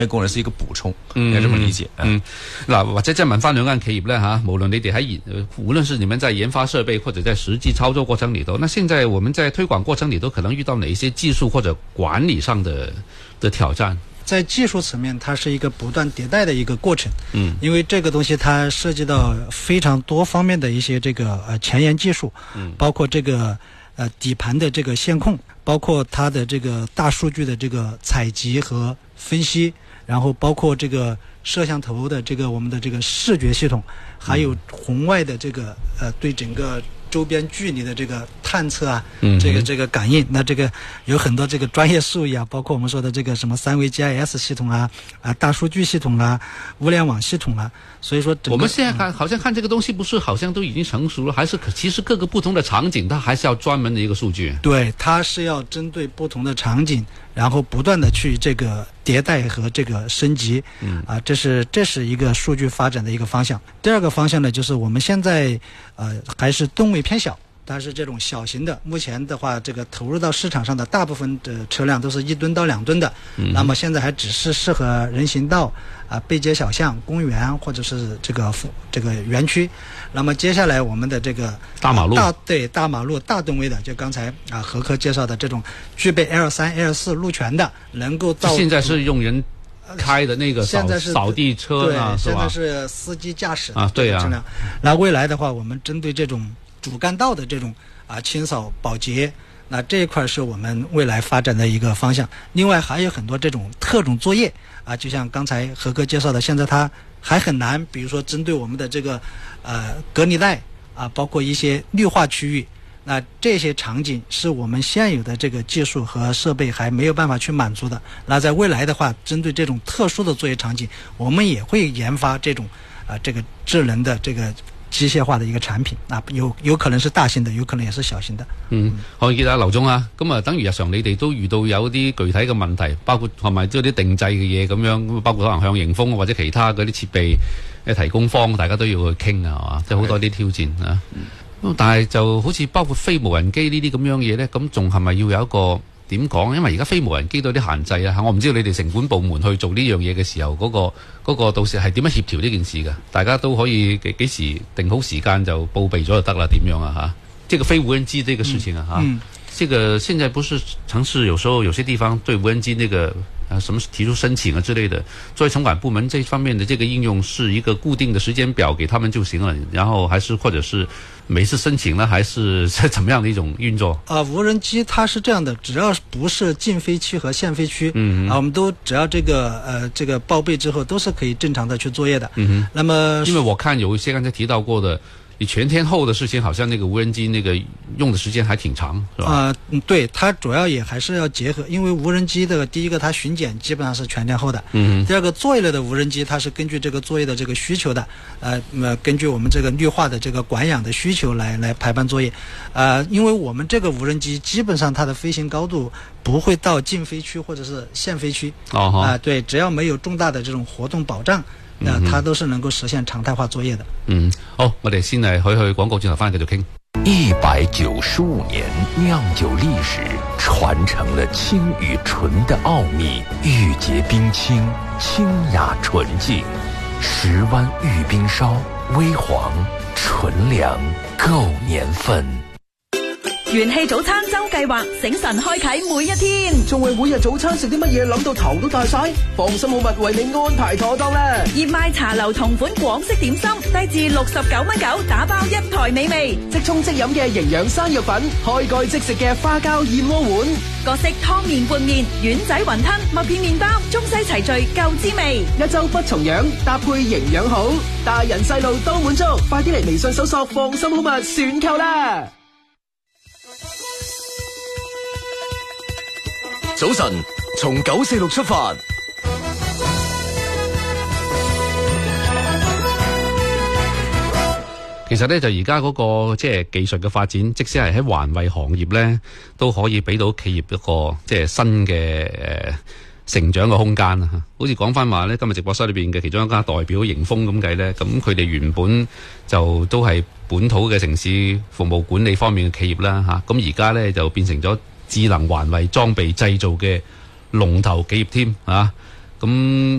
工人是一個補充，應該這麼理解。 嗱，或者即係問翻兩間企業咧嚇，無論你哋喺無論是你們在研發設備或者在實際操作過程裡頭，那現在我們在推廣過程裡頭可能遇到哪一些技術或者管理上的挑戰？ 在技術層面，它是一個不斷迭代的一個過程。因為這個東西它涉及到非常多方面的一些這個前沿技術，包括這個底盤的這個線控，包括它的這個大數據的這個採集和分析。然後包括這個攝像頭的這個我們的這個視覺系統，還有紅外的這個對整個周邊距離的這個探測啊，這個感應，那這個有很多這個專業術語啊，包括我們說的這個什麼三維 GIS 系統啊，大數據系統啊，物聯網系統啊，所以說我們現在好像看這個東西不是好像都已經成熟了，還是其實各個不同的場景它還是要專門的一個數據。 對，它是要針對不同的場景，然後不斷的去這個迭代和這個升級。這是一個數據發展的一個方向。第二個方向呢，就是我們現在還是噸位偏小，但是這種小型的，目前的話，這個投入到市場上的大部分的車輛都是1噸到2噸的。那麼現在還只是適合人行道背街小巷、公園或者是這個園區。那麼接下來我們的這個大馬路， 大馬路大噸位的，就剛才何科介紹的這種具備 L3、L4 路權的，能夠到現在是用人開的那個掃地車啊， 對，現在是司機駕駛啊，對啊。 那未來的話，我們針對這種主幹道的這種清掃保潔，那這一塊是我們未來發展的一個方向。另外還有很多這種特種作業就像剛才何哥介紹的，現在它還很難，比如說針對我們的這個隔離帶包括一些綠化區域，那這些場景是我們現有的這個技術和設備還沒有辦法去滿足的。那在未來的話，針對這種特殊的作業場景，我們也會研發這種這個智能的這個機械化的一個產品，有可能是大型的，有可能也是小型的。 可以見到劉總啊，咁啊，等於日常你哋都遇到有啲具體嘅問題，包括係咪即係啲定製嘅嘢咁樣，包括可能向迎風或者其他嗰啲設備提供方，大家都要去傾啊，係嘛，即係好多啲挑戰啊。但係就好似包括飛無人機呢啲咁樣嘢咧，咁仲係咪要有一個點講？因為而家飛無人機都有啲限制啊！我唔知道你哋城管部門去做呢樣嘢嘅時候，嗰個到時係點樣協調呢件事㗎？大家都可以幾時定好時間就報備咗就得啦？點樣啊？嚇！這個飛無人機這個事情啊，這個現在不是城市有時候有些地方對無人機那個什麼提出申請啊之類的，作為城管部門這方面的這個應用是一個固定的時間表給他們就行了，然後還是或者是每次申請呢，還是怎麼樣的一種運作？ 無人機它是這樣的，只要不是禁飛區和限飛區，我們都只要這個報備之後，都是可以正常的去作業的。那麼因為我看有一些剛才提到過的。你全天候的事情，好像那個無人機那個用的時間還挺長，是吧？ 對，它主要也還是要結合，因為無人機的第一個它巡檢基本上是全天候的，第二個作業類的無人機它是根據這個作業的這個需求的，根據我們這個綠化的這個管養的需求來排班作業，因為我們這個無人機基本上它的飛行高度不會到禁飛區或者是限飛區，對，只要沒有重大的這種活動保障。它都是能夠實現常態化作業的。 好，我哋先嚟去廣告轉頭翻嚟繼續傾。 195年釀酒歷史，傳承了清與純的奧秘，玉潔冰清，清雅純淨。10灣玉冰燒，微黃純糧，夠年份。 元氣早餐周計劃，醒神開啟每一天。 仲為每日早餐食啲乜嘢諗到頭都大晒？放心好物為你安排妥當啦！ 熱賣茶樓同款廣式點心，低至69.9蚊，打包一台美味。 即沖即飲嘅營養生肉粉，開蓋即食嘅花膠燕窩碗， 各式湯麵拌麵、丸仔雲吞、麥片麵包，中西齊聚夠滋味。 一周不重樣，搭配營養好，大人細路都滿足。快啲嚟微信搜索放心好物選購啦！ 早晨，從946出發。 其實咧就而家嗰個即係技術嘅發展，即使係喺環衛行業咧，都可以俾到企業一個即係新嘅成長嘅空間啊！好似講翻話咧，今日直播室裏邊嘅其中一家代表迎豐咁計咧，咁佢哋原本就都係本土嘅城市服務管理方面嘅企業啦嚇，咁而家咧就變成咗智能環衛裝備製造嘅龍頭企業添啊！ 咁